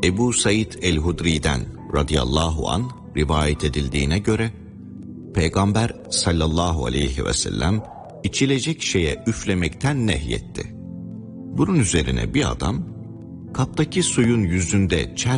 Ebu Said el-Hudri'den radıyallahu an rivayet edildiğine göre Peygamber sallallahu aleyhi ve sellem içilecek şeye üflemekten nehyetti. Bunun üzerine bir adam kaptaki suyun yüzünde çer